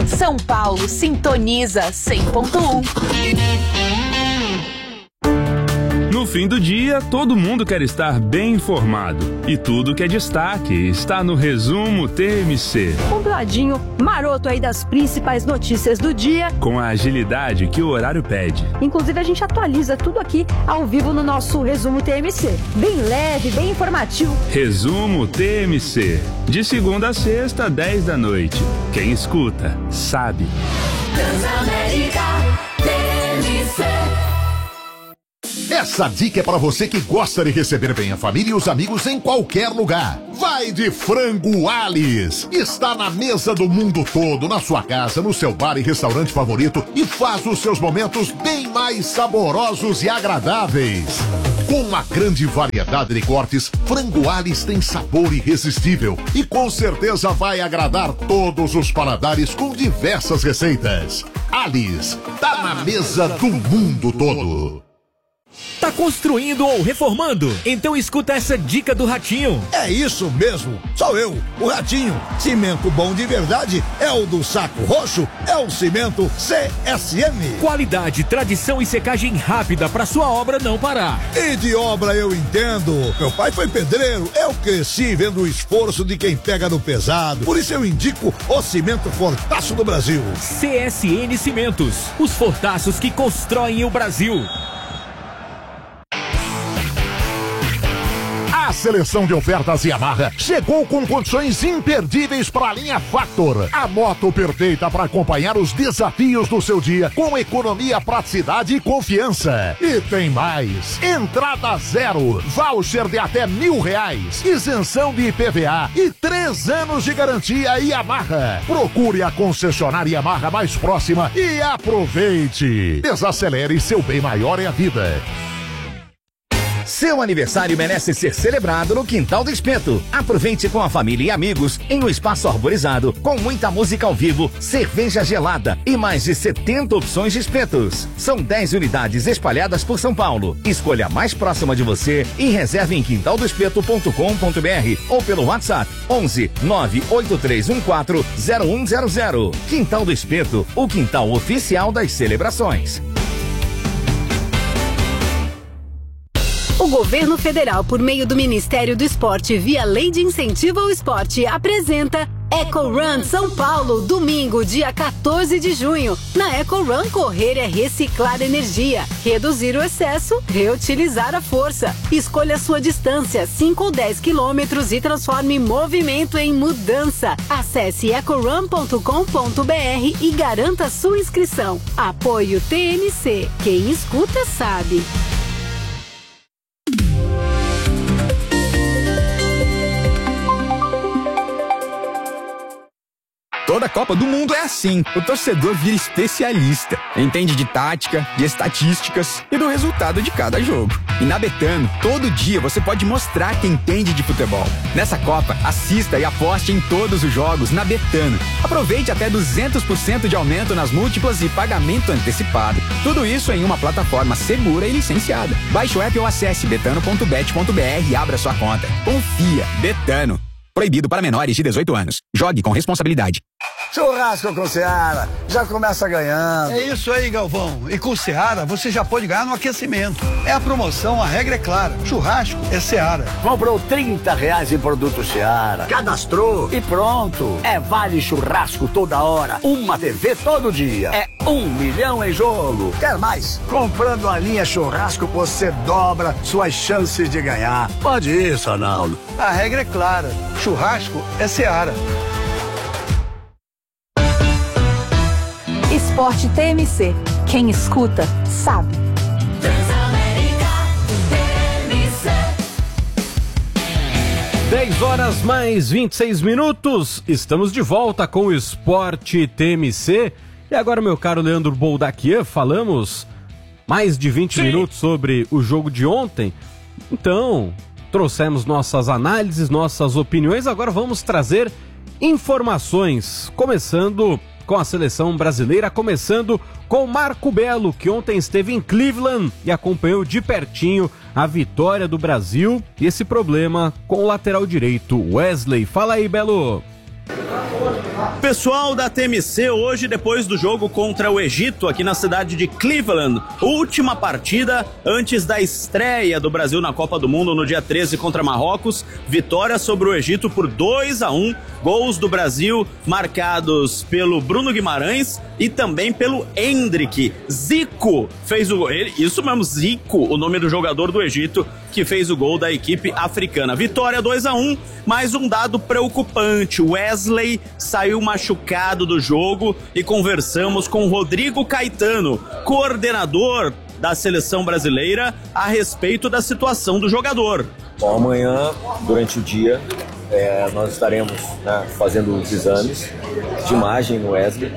São Paulo sintoniza 100.1. No fim do dia, todo mundo quer estar bem informado. E tudo que é destaque está no Resumo TMC. Um ladinho maroto aí das principais notícias do dia. Com a agilidade que o horário pede. Inclusive, a gente atualiza tudo aqui ao vivo no nosso Resumo TMC. Bem leve, bem informativo. Resumo TMC. De segunda a sexta, 10 da noite. Quem escuta, sabe. Transamérica TMC. Essa dica é para você que gosta de receber bem a família e os amigos em qualquer lugar. Vai de Frango Alice. Está na mesa do mundo todo, na sua casa, no seu bar e restaurante favorito e faz os seus momentos bem mais saborosos e agradáveis. Com uma grande variedade de cortes, Frango Alice tem sabor irresistível e com certeza vai agradar todos os paladares com diversas receitas. Alice, tá na mesa do mundo todo. Tá construindo ou reformando? Então escuta essa dica do Ratinho. É isso mesmo, sou eu, o Ratinho. Cimento bom de verdade é o do Saco Roxo, é o cimento CSM. Qualidade, tradição e secagem rápida pra sua obra não parar. E de obra eu entendo. Meu pai foi pedreiro, eu cresci vendo o esforço de quem pega no pesado. Por isso eu indico o cimento Fortaço do Brasil. CSN Cimentos, os fortaços que constroem o Brasil. A seleção de ofertas Yamaha chegou com condições imperdíveis para a linha Factor. A moto perfeita para acompanhar os desafios do seu dia com economia, praticidade e confiança. E tem mais. Entrada zero, voucher de até R$1.000, isenção de IPVA e 3 anos de garantia Yamaha. Procure a concessionária Yamaha mais próxima e aproveite. Desacelere, seu bem maior é a vida. Seu aniversário merece ser celebrado no Quintal do Espeto. Aproveite com a família e amigos em um espaço arborizado, com muita música ao vivo, cerveja gelada e mais de 70 opções de espetos. São 10 unidades espalhadas por São Paulo. Escolha a mais próxima de você e reserve em quintaldoespeto.com.br ou pelo WhatsApp 11 98314 0100. Quintal do Espeto, o quintal oficial das celebrações. O governo federal, por meio do Ministério do Esporte, via Lei de Incentivo ao Esporte, apresenta Eco Run São Paulo, domingo, dia 14 de junho. Na Eco Run, correr é reciclar energia, reduzir o excesso, reutilizar a força. Escolha sua distância, 5 ou 10 quilômetros e transforme movimento em mudança. Acesse ecorun.com.br e garanta sua inscrição. Apoio TMC. Quem escuta sabe. Toda Copa do Mundo é assim. O torcedor vira especialista. Entende de tática, de estatísticas e do resultado de cada jogo. E na Betano, todo dia você pode mostrar que entende de futebol. Nessa Copa, assista e aposte em todos os jogos na Betano. Aproveite até 200% de aumento nas múltiplas e pagamento antecipado. Tudo isso em uma plataforma segura e licenciada. Baixe o app ou acesse betano.bet.br e abra sua conta. Confia. Betano. Proibido para menores de 18 anos. Jogue com responsabilidade. Churrasco com Seara, já começa ganhando. É isso aí, Galvão. E com Seara, você já pode ganhar no aquecimento. É a promoção, a regra é clara. Churrasco é Seara. Comprou R$30 em produto Seara, cadastrou e pronto. É vale churrasco toda hora, uma TV todo dia. É 1 milhão em jogo. Quer mais? Comprando a linha churrasco, você dobra suas chances de ganhar. Pode ir, Sonaldo. A regra é clara. Churrasco é Seara. Esporte TMC. Quem escuta, sabe. Transamérica TMC. 10 horas mais 26 minutos. Estamos de volta com o Esporte TMC. E agora, meu caro Leandro Boldaquian, falamos mais de 20 minutos sobre o jogo de ontem. Então, trouxemos nossas análises, nossas opiniões. Agora vamos trazer informações, começando com a seleção brasileira, começando com Marco Belo, que ontem esteve em Cleveland e acompanhou de pertinho a vitória do Brasil e esse problema com o lateral direito Wesley. Fala aí, Belo. Pessoal da TMC, hoje depois do jogo contra o Egito aqui na cidade de Cleveland, última partida antes da estreia do Brasil na Copa do Mundo no dia 13 contra Marrocos, vitória sobre o Egito por 2-1, gols do Brasil marcados pelo Bruno Guimarães e também pelo Endrick. Zico fez o gol, isso mesmo, Zico, o nome do jogador do Egito, que fez o gol da equipe africana. Vitória 2-1, mais um dado preocupante, Wesley saiu machucado do jogo e conversamos com Rodrigo Caetano, coordenador da seleção brasileira, a respeito da situação do jogador. Bom, amanhã, durante o dia, nós estaremos fazendo os exames de imagem no Wesley.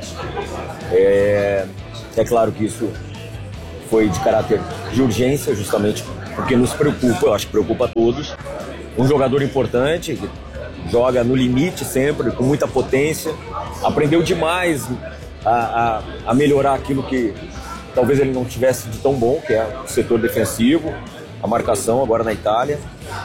É claro que isso foi de caráter de urgência, justamente porque nos preocupa, eu acho que preocupa a todos. Um jogador importante, que joga no limite sempre, com muita potência, aprendeu demais a melhorar aquilo que talvez ele não tivesse de tão bom, que é o setor defensivo, a marcação agora na Itália.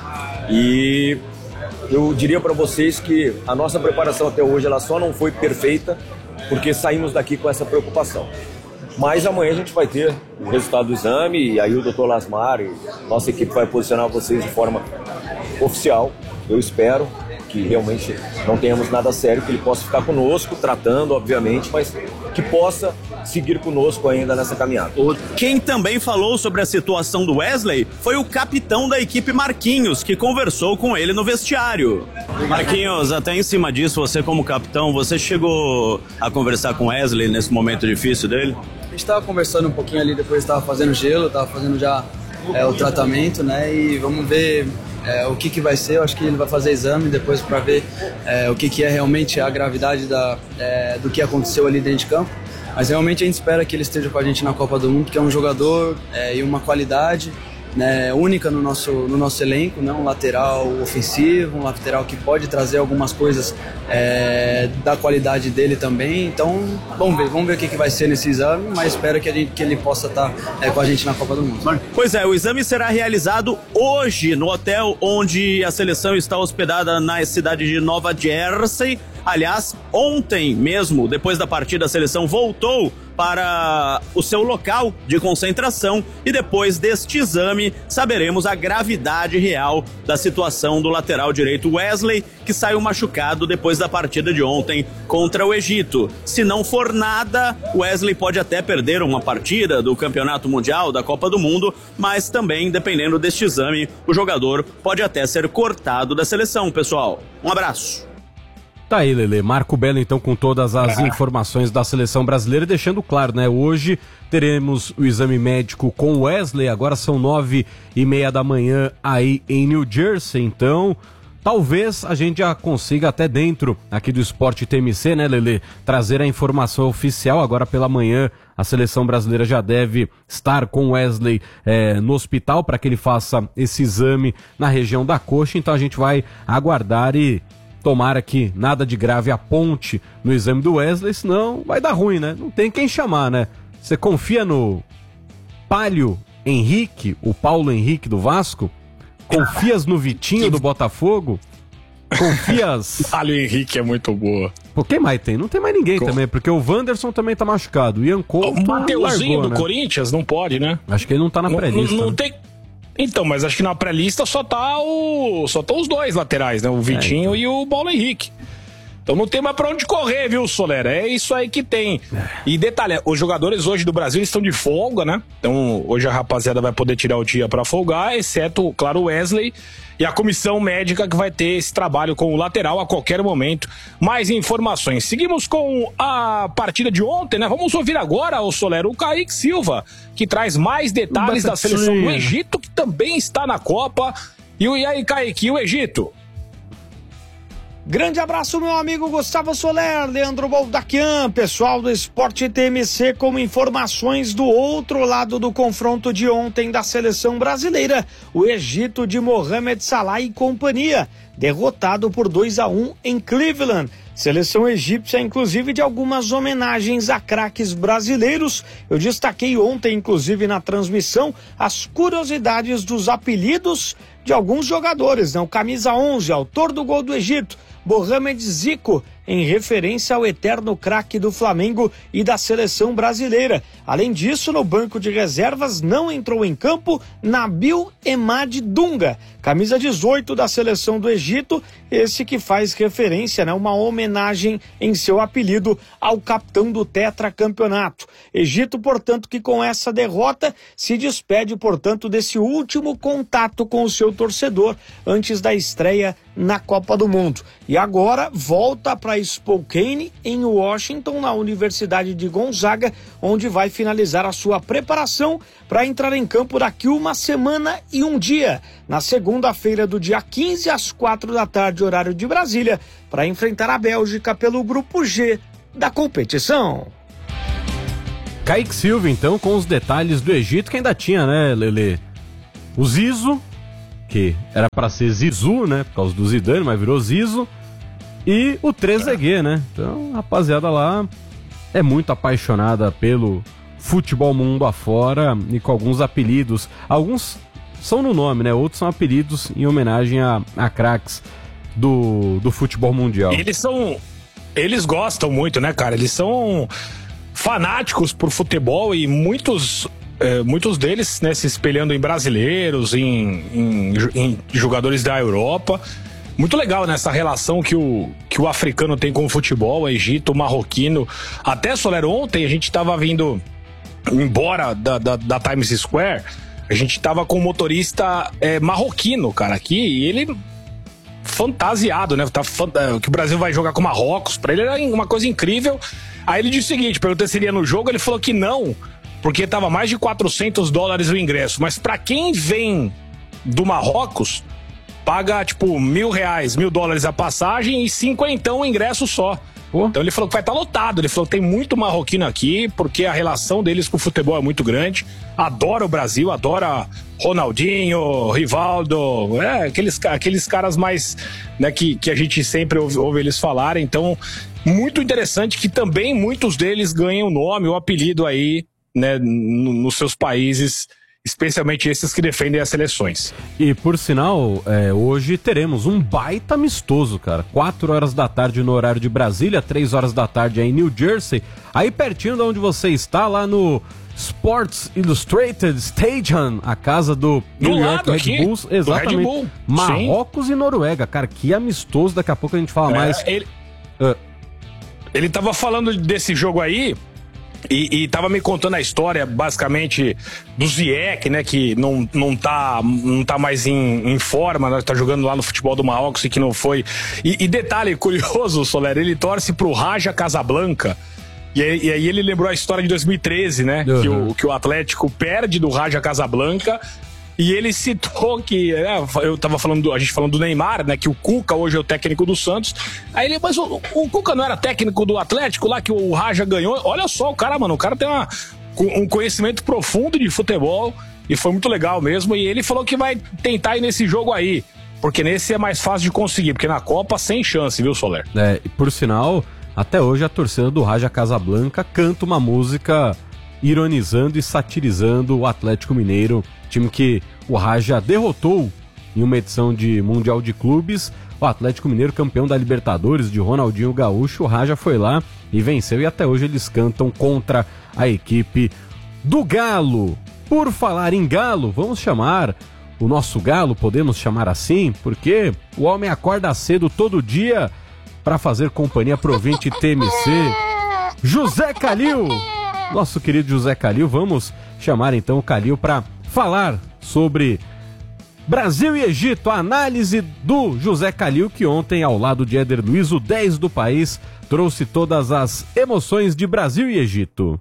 E eu diria para vocês que a nossa preparação até hoje ela só não foi perfeita porque saímos daqui com essa preocupação. Mas amanhã a gente vai ter o resultado do exame e aí o Dr. Lasmar e nossa equipe vai posicionar vocês de forma oficial. Eu espero que realmente não tenhamos nada sério, que ele possa ficar conosco, tratando, obviamente, mas que possa seguir conosco ainda nessa caminhada. Quem também falou sobre a situação do Wesley foi o capitão da equipe Marquinhos, que conversou com ele no vestiário. Marquinhos, até em cima disso, você como capitão, você chegou a conversar com o Wesley nesse momento difícil dele? A gente estava conversando um pouquinho ali, depois estava fazendo gelo, estava fazendo já o tratamento, né, e vamos ver o que vai ser. Eu acho que ele vai fazer exame depois para ver o que é realmente a gravidade do que aconteceu ali dentro de campo. Mas realmente a gente espera que ele esteja com a gente na Copa do Mundo, porque é um jogador e uma qualidade, né, única no nosso elenco, né, um lateral ofensivo, um lateral que pode trazer algumas coisas da qualidade dele também. Então vamos ver o que vai ser nesse exame, mas espero que ele possa estar com a gente na Copa do Mundo. Pois é, o exame será realizado hoje no hotel onde a seleção está hospedada na cidade de Nova Jersey. Aliás, ontem mesmo, depois da partida, a seleção voltou para o seu local de concentração e depois deste exame saberemos a gravidade real da situação do lateral direito Wesley, que saiu machucado depois da partida de ontem contra o Egito. Se não for nada, Wesley pode até perder uma partida do Campeonato Mundial, da Copa do Mundo, mas também, dependendo deste exame, o jogador pode até ser cortado da seleção, pessoal. Um abraço. Tá aí, Lelê. Marco Belo, então, com todas as informações da seleção brasileira, deixando claro, né? Hoje teremos o exame médico com o Wesley, agora são 9h30 da manhã aí em New Jersey, então talvez a gente já consiga até dentro aqui do Esporte TMC, né, Lelê? Trazer a informação oficial. Agora pela manhã a seleção brasileira já deve estar com o Wesley no hospital para que ele faça esse exame na região da coxa, então a gente vai aguardar e tomara que nada de grave aponte no exame do Wesley, senão vai dar ruim, né? Não tem quem chamar, né? Você confia no Pálio Henrique, o Paulo Henrique do Vasco? Confias no Vitinho do Botafogo? Confias... Pálio Henrique é muito boa. Pô, quem mais tem? Não tem mais ninguém também, porque o Wanderson também tá machucado. O Ian Couto o Mateuzinho largou, do né? Corinthians não pode, né? Acho que ele não tá na pré-lista. Não né? tem... Então, mas acho que na pré-lista só estão os dois laterais, né? O Vitinho e o Paulo Henrique. Então não tem mais pra onde correr, viu, Solera? É isso aí que tem. E detalhe, os jogadores hoje do Brasil estão de folga, né? Então hoje a rapaziada vai poder tirar o dia pra folgar, exceto, claro, o Wesley e a comissão médica que vai ter esse trabalho com o lateral a qualquer momento. Mais informações. Seguimos com a partida de ontem, né? Vamos ouvir agora, o Solera, o Kaique Silva, que traz mais detalhes da seleção do Egito, que também está na Copa. E aí, Kaique, e o Egito? Grande abraço, meu amigo Gustavo Soler, Leandro Boldaquian, pessoal do Esporte TMC, com informações do outro lado do confronto de ontem da seleção brasileira. O Egito de Mohamed Salah e companhia, derrotado por 2-1 em Cleveland. Seleção egípcia, inclusive, de algumas homenagens a craques brasileiros. Eu destaquei ontem, inclusive, na transmissão, as curiosidades dos apelidos de alguns jogadores, né? O camisa 11, autor do gol do Egito, Mohamed Zico, em referência ao eterno craque do Flamengo e da seleção brasileira. Além disso, no banco de reservas não entrou em campo Nabil Emad Dunga, camisa 18 da seleção do Egito, esse que faz referência, uma homenagem em seu apelido ao capitão do tetracampeonato. Egito, portanto, que com essa derrota se despede, portanto, desse último contato com o seu torcedor antes da estreia na Copa do Mundo. E agora volta para Spokane, em Washington, na Universidade de Gonzaga, onde vai finalizar a sua preparação para entrar em campo daqui 1 semana e 1 dia, na segunda-feira do dia 15, às 4 da tarde, horário de Brasília, para enfrentar a Bélgica pelo Grupo G da competição. Kaique Silva, então, com os detalhes do Egito, que ainda tinha, né, Lelê? O Zizo, que era para ser Zizu, né, por causa do Zidane, mas virou Zizo. E o Trezeguet, né? Então, a rapaziada lá é muito apaixonada pelo futebol mundo afora e com alguns apelidos. Alguns são no nome, né? Outros são apelidos em homenagem a craques do futebol mundial. Eles gostam muito, né, cara? Eles são fanáticos por futebol e muitos deles, né, se espelhando em brasileiros, em jogadores da Europa. Muito legal nessa relação que o africano tem com o futebol, o Egito, o marroquino. Até, Soler, ontem a gente tava vindo embora da Times Square, a gente tava com um motorista marroquino, cara, aqui, e ele fantasiado, né? Que o Brasil vai jogar com Marrocos, pra ele era uma coisa incrível. Aí ele disse o seguinte, perguntei se ele ia no jogo, ele falou que não, porque tava mais de $400 o ingresso, mas pra quem vem do Marrocos, paga tipo $1.000 a passagem e $50 o ingresso só. Então ele falou que vai estar lotado. Ele falou que tem muito marroquino aqui, porque a relação deles com o futebol é muito grande. Adora o Brasil, adora Ronaldinho, Rivaldo, aqueles caras mais, né, que a gente sempre ouve eles falarem. Então, muito interessante que também muitos deles ganham o nome, o apelido aí, né, nos seus países, especialmente esses que defendem as seleções. E por sinal, hoje teremos um baita amistoso, cara. 4 horas da tarde no horário de Brasília, 3 horas da tarde aí em New Jersey, aí pertinho de onde você está, lá no Sports Illustrated Stadium, a casa do New York Red Bulls. Exatamente. Red Bull. Marrocos Sim. E Noruega, cara, que amistoso. Daqui a pouco a gente fala mais. Ele tava falando desse jogo aí e tava me contando a história, basicamente, do Ziyech, né, que não tá mais em forma, né, tá jogando lá no futebol do Marrocos e que não foi. E detalhe curioso, Soler, ele torce pro Raja Casablanca. E aí ele lembrou a história de 2013, né? Uhum. Que o Atlético perde do Raja Casablanca. E ele citou que, a gente falando do Neymar, né? Que o Cuca hoje é o técnico do Santos. Aí ele, mas o Cuca não era técnico do Atlético lá que o Raja ganhou? Olha só, o cara tem um conhecimento profundo de futebol e foi muito legal mesmo. E ele falou que vai tentar ir nesse jogo aí, porque nesse é mais fácil de conseguir, porque na Copa sem chance, viu, Soler? E por sinal, até hoje a torcida do Raja Casablanca canta uma música ironizando e satirizando o Atlético Mineiro, time que o Raja derrotou em uma edição de Mundial de Clubes. O Atlético Mineiro, campeão da Libertadores, de Ronaldinho Gaúcho, o Raja foi lá e venceu, e até hoje eles cantam contra a equipe do Galo. Por falar em Galo, vamos chamar o nosso Galo, podemos chamar assim, porque o homem acorda cedo todo dia para fazer companhia pro ouvinte TMC, José Calil. Nosso querido José Calil, vamos chamar então o Calil para falar sobre Brasil e Egito, a análise do José Calil, que ontem, ao lado de Éder Luiz, o 10 do país, trouxe todas as emoções de Brasil e Egito.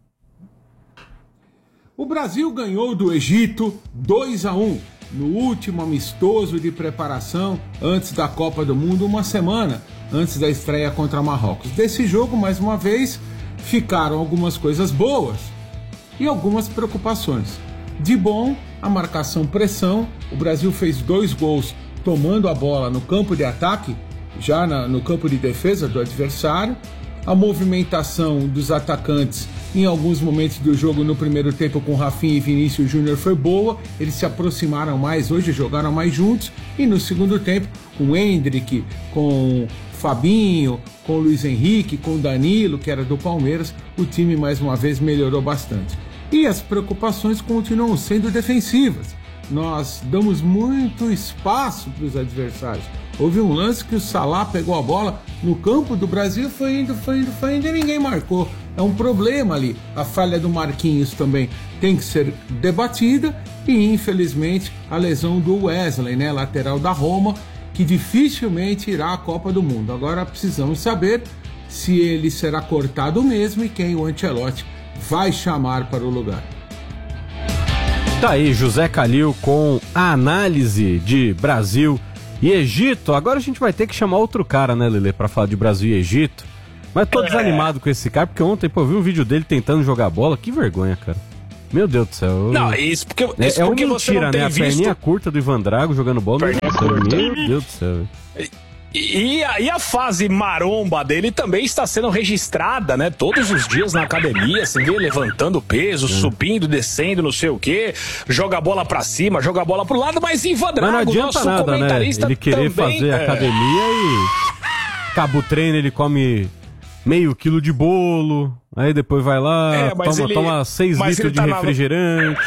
O Brasil ganhou do Egito 2-1 no último amistoso de preparação antes da Copa do Mundo, uma semana antes da estreia contra Marrocos. Desse jogo, mais uma vez, ficaram algumas coisas boas e algumas preocupações. De bom, a marcação-pressão. O Brasil fez 2 gols tomando a bola no campo de ataque, já no campo de defesa do adversário. A movimentação dos atacantes em alguns momentos do jogo no primeiro tempo com Rafinha e Vinícius Júnior foi boa, eles se aproximaram mais, hoje jogaram mais juntos, e no segundo tempo com Endrick, com Fabinho, com Luiz Henrique, com Danilo, que era do Palmeiras, o time mais uma vez melhorou bastante. E as preocupações continuam sendo defensivas. Nós damos muito espaço para os adversários. Houve um lance que o Salah pegou a bola no campo do Brasil, foi indo e ninguém marcou. É um problema ali. A falha do Marquinhos também tem que ser debatida e, infelizmente, a lesão do Wesley, né, lateral da Roma, que dificilmente irá à Copa do Mundo. Agora precisamos saber se ele será cortado mesmo e quem o Ancelotti vai chamar para o lugar. Tá aí José Calil com a análise de Brasil e Egito. Agora a gente vai ter que chamar outro cara, né, Lelê, pra falar de Brasil e Egito. Mas tô desanimado com esse cara, porque ontem, pô, eu vi um vídeo dele tentando jogar bola. Que vergonha, cara. Meu Deus do céu. Não, isso porque, porque você mentira, não tem né? A visto... perninha curta do Ivan Drago jogando bola. Meu Deus do céu. E a fase maromba dele também está sendo registrada, né? Todos os dias na academia, você vê levantando peso, subindo, descendo, não sei o quê, joga a bola pra cima, joga a bola pro lado, mas Ivan Drago, mas não adianta nosso nada, comentarista, né? Ele querer também, fazer academia e acaba o treino, ele come meio quilo de bolo, aí depois vai lá, toma 6 litros de refrigerante.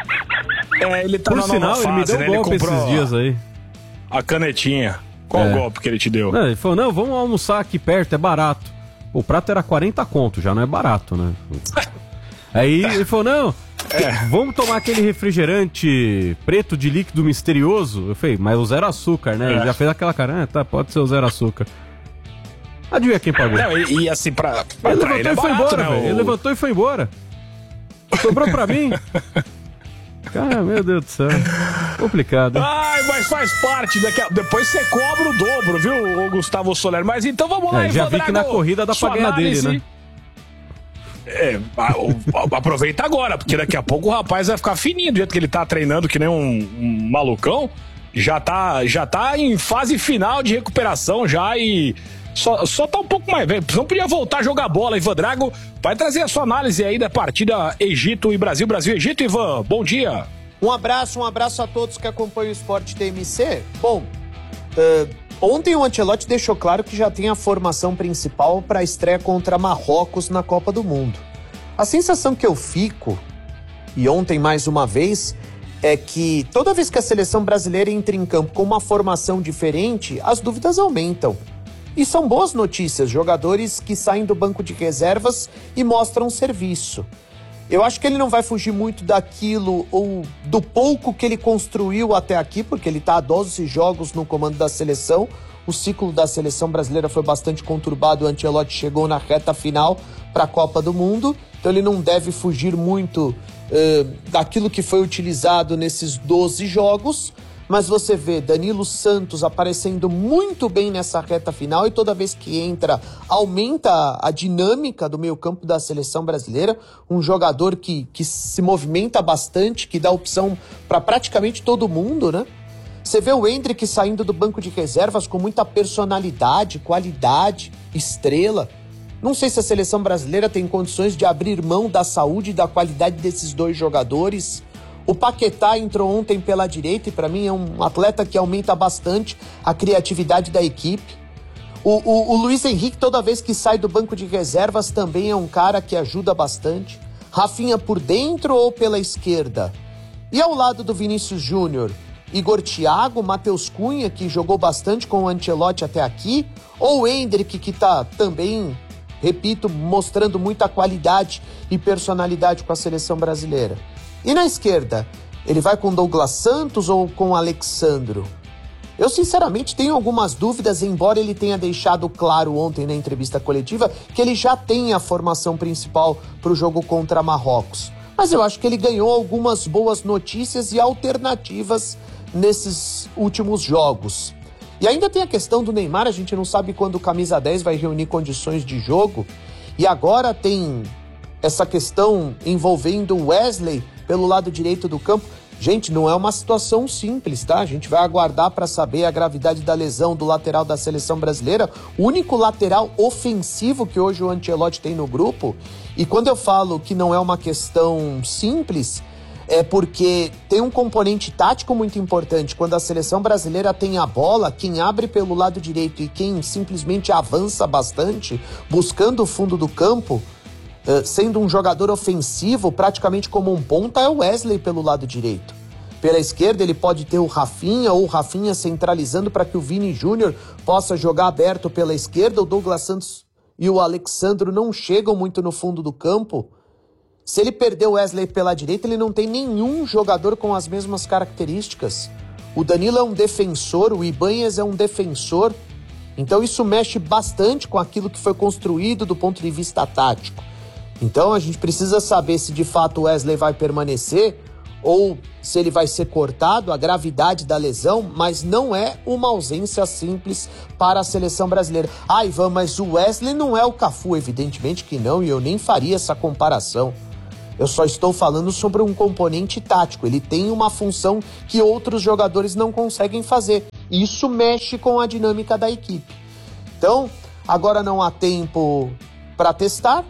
Ele tá Por na sinal, nova fase, ele me deu um golpe esses dias aí. A canetinha. Qual golpe que ele te deu? Não, ele falou, não, vamos almoçar aqui perto, é barato. O prato era 40 conto, já não é barato, né? Aí ele falou, não, vamos tomar aquele refrigerante preto de líquido misterioso. Eu falei, mas o zero açúcar, né? Ele já fez aquela cara, tá, pode ser o zero açúcar. Adivinha quem pagou? Não, e assim, ele levantou e foi embora, velho. Ele levantou e foi embora. Sobrou pra mim. Cara, meu Deus do céu. Complicado. Hein? Ai, mas faz parte. Depois você cobra o dobro, viu, Gustavo Soler? Mas então vamos lá, já vi que na corrida dá pra ganhar dele, né? Aproveita agora, porque daqui a pouco o rapaz vai ficar fininho, do jeito que ele tá treinando, que nem um malucão. Já tá em fase final de recuperação já e só tá um pouco mais velho. Não podia voltar a jogar bola. Ivan Drago vai trazer a sua análise aí da partida Egito e Brasil. Brasil e Egito, Ivan, bom dia. Um abraço a todos que acompanham o Esporte TMC. Bom, ontem o Ancelotti deixou claro que já tem a formação principal para a estreia contra Marrocos na Copa do Mundo. A sensação que eu fico, e ontem mais uma vez, é que toda vez que a seleção brasileira entra em campo com uma formação diferente, as dúvidas aumentam. E são boas notícias, jogadores que saem do banco de reservas e mostram serviço. Eu acho que ele não vai fugir muito daquilo ou do pouco que ele construiu até aqui, porque ele está há 12 jogos no comando da seleção. O ciclo da seleção brasileira foi bastante conturbado, o Ancelotti chegou na reta final para a Copa do Mundo, então ele não deve fugir muito daquilo que foi utilizado nesses 12 jogos. Mas você vê Danilo Santos aparecendo muito bem nessa reta final e toda vez que entra, aumenta a dinâmica do meio-campo da seleção brasileira. Um jogador que se movimenta bastante, que dá opção para praticamente todo mundo, né? Você vê o Endrick saindo do banco de reservas com muita personalidade, qualidade, estrela. Não sei se a seleção brasileira tem condições de abrir mão da saúde e da qualidade desses dois jogadores. O Paquetá entrou ontem pela direita e para mim é um atleta que aumenta bastante a criatividade da equipe. O Luiz Henrique, toda vez que sai do banco de reservas, também é um cara que ajuda bastante. Rafinha por dentro ou pela esquerda? E ao lado do Vinícius Júnior, Igor Thiago, Matheus Cunha, que jogou bastante com o Ancelotti até aqui? Ou o Endrick, que tá também, repito, mostrando muita qualidade e personalidade com a seleção brasileira? E na esquerda, ele vai com Douglas Santos ou com Alexandro? Eu sinceramente tenho algumas dúvidas, embora ele tenha deixado claro ontem na entrevista coletiva que ele já tem a formação principal para o jogo contra Marrocos. Mas eu acho que ele ganhou algumas boas notícias e alternativas nesses últimos jogos. E ainda tem a questão do Neymar, a gente não sabe quando o camisa 10 vai reunir condições de jogo. E agora tem essa questão envolvendo o Wesley pelo lado direito do campo. Gente, não é uma situação simples, tá? A gente vai aguardar para saber a gravidade da lesão do lateral da seleção brasileira, o único lateral ofensivo que hoje o Ancelotti tem no grupo. E quando eu falo que não é uma questão simples, é porque tem um componente tático muito importante. Quando a seleção brasileira tem a bola, quem abre pelo lado direito e quem simplesmente avança bastante, buscando o fundo do campo, sendo um jogador ofensivo, praticamente como um ponta, é o Wesley pelo lado direito. Pela esquerda ele pode ter o Rafinha, ou o Rafinha centralizando para que o Vini Júnior possa jogar aberto pela esquerda. O Douglas Santos e o Alexandro não chegam muito no fundo do campo. Se ele perder o Wesley pela direita, ele não tem nenhum jogador com as mesmas características. O Danilo é um defensor, o Ibanez é um defensor. Então isso mexe bastante com aquilo que foi construído do ponto de vista tático. Então a gente precisa saber se de fato o Wesley vai permanecer ou se ele vai ser cortado, a gravidade da lesão, mas não é uma ausência simples para a seleção brasileira. Ah, Ivan, mas o Wesley não é o Cafu, evidentemente que não, e eu nem faria essa comparação. Eu só estou falando sobre um componente tático, ele tem uma função que outros jogadores não conseguem fazer. Isso mexe com a dinâmica da equipe. Então, agora não há tempo para testar.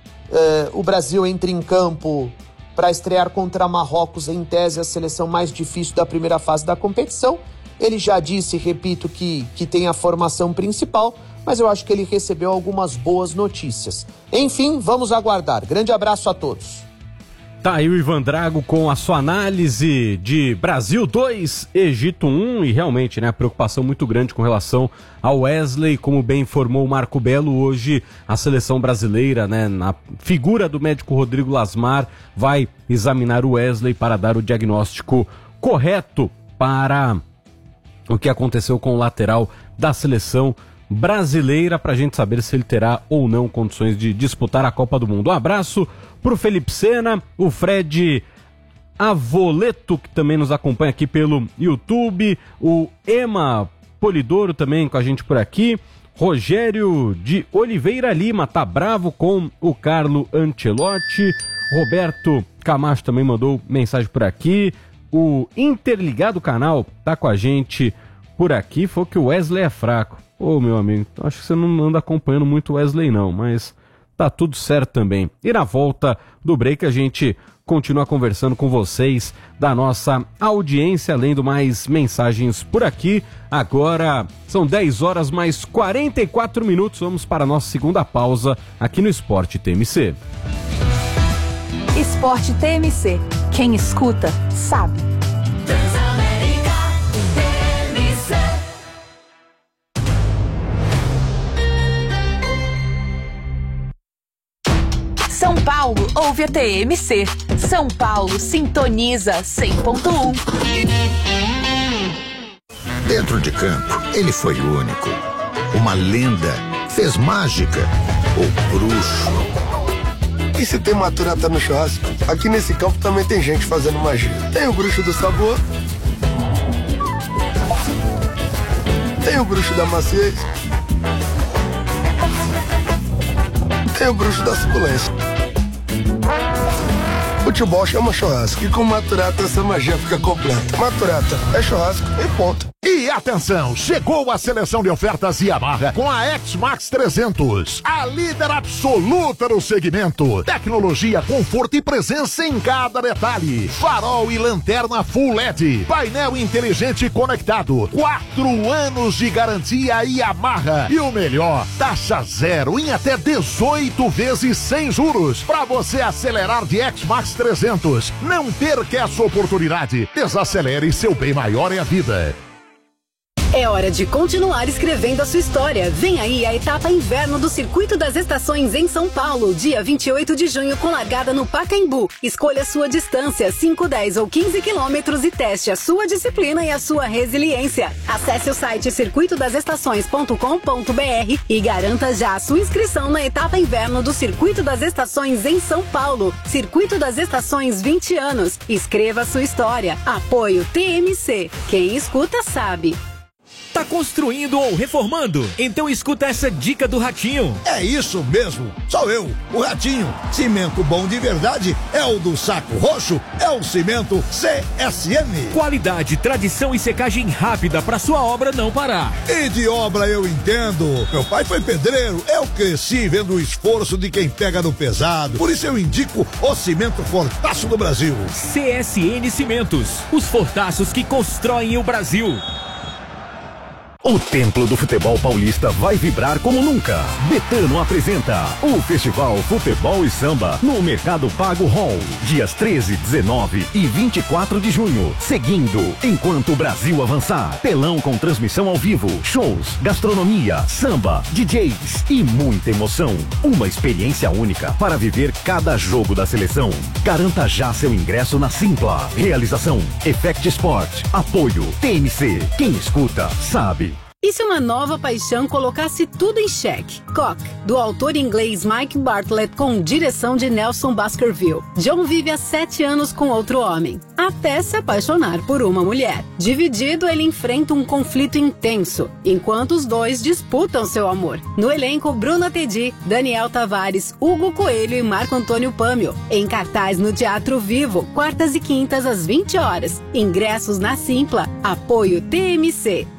O Brasil entra em campo para estrear contra Marrocos, em tese a seleção mais difícil da primeira fase da competição. Ele já disse, repito, que tem a formação principal, mas eu acho que ele recebeu algumas boas notícias. Enfim, vamos aguardar. Grande abraço a todos. Tá aí o Ivan Drago com a sua análise de Brasil 2, Egito 1, e realmente, né, preocupação muito grande com relação ao Wesley, como bem informou o Marco Belo. Hoje a seleção brasileira, né, na figura do médico Rodrigo Lasmar, vai examinar o Wesley para dar o diagnóstico correto para o que aconteceu com o lateral da seleção brasileira, para a gente saber se ele terá ou não condições de disputar a Copa do Mundo. Um abraço pro Felipe Sena, o Fred Avoleto, que também nos acompanha aqui pelo YouTube, o Ema Polidoro também com a gente por aqui, Rogério de Oliveira Lima tá bravo com o Carlo Ancelotti, Roberto Camacho também mandou mensagem por aqui, o Interligado Canal tá com a gente por aqui, falou que o Wesley é fraco. Ô, meu amigo, acho que você não anda acompanhando muito o Wesley não, mas tá tudo certo também. E na volta do break a gente continua conversando com vocês da nossa audiência, lendo mais mensagens por aqui. Agora são 10 horas mais 44 minutos, vamos para a nossa segunda pausa aqui no Esporte TMC. Esporte TMC, quem escuta sabe. São Paulo ouve a TMC. São Paulo sintoniza 100.1. Dentro de campo, ele foi único. Uma lenda, fez mágica, o bruxo. E se tem maturata no churrasco, aqui nesse campo também tem gente fazendo magia. Tem o bruxo do sabor, tem o bruxo da maciez, tem o bruxo da suculência. Futebol chama churrasco e com Maturata essa magia fica completa. Maturata é churrasco e ponto. E atenção, chegou a seleção de ofertas Yamaha com a X-Max 300, a líder absoluta no segmento. Tecnologia, conforto e presença em cada detalhe. Farol e lanterna Full LED, painel inteligente conectado, 4 anos de garantia Yamaha. E o melhor, taxa zero em até 18 vezes sem juros, para você acelerar de X-Max 300. Não perca essa oportunidade. Desacelere, seu bem maior é a vida. É hora de continuar escrevendo a sua história. Vem aí a etapa inverno do Circuito das Estações em São Paulo, dia 28 de junho, com largada no Pacaembu. Escolha sua distância, 5, 10 ou 15 quilômetros, e teste a sua disciplina e a sua resiliência. Acesse o site circuitodasestações.com.br e garanta já a sua inscrição na etapa inverno do Circuito das Estações em São Paulo. Circuito das Estações, 20 anos. Escreva a sua história. Apoio TMC. Quem escuta sabe. Tá construindo ou reformando? Então escuta essa dica do Ratinho. É isso mesmo, sou eu, o Ratinho. Cimento bom de verdade é o do Saco Roxo, é o cimento CSN. Qualidade, tradição e secagem rápida para sua obra não parar. E de obra eu entendo. Meu pai foi pedreiro, eu cresci vendo o esforço de quem pega no pesado. Por isso eu indico o cimento Fortaço do Brasil. CSN Cimentos, os fortaços que constroem o Brasil. O Templo do Futebol Paulista vai vibrar como nunca. Betano apresenta o Festival Futebol e Samba no Mercado Pago Hall, dias 13, 19 e 24 de junho. Seguindo, enquanto o Brasil avançar. Telão com transmissão ao vivo, shows, gastronomia, samba, DJs e muita emoção. Uma experiência única para viver cada jogo da seleção. Garanta já seu ingresso na Simpla. Realização, Effect Sport. Apoio, TMC. Quem escuta, sabe. E se uma nova paixão colocasse tudo em xeque? Cock, do autor inglês Mike Bartlett, com direção de Nelson Baskerville. John vive há 7 anos com outro homem, até se apaixonar por uma mulher. Dividido, ele enfrenta um conflito intenso, enquanto os dois disputam seu amor. No elenco, Bruna Tedi, Daniel Tavares, Hugo Coelho e Marco Antônio Pâmio. Em cartaz no Teatro Vivo, quartas e quintas às 20 horas. Ingressos na Simpla. Apoio TMC.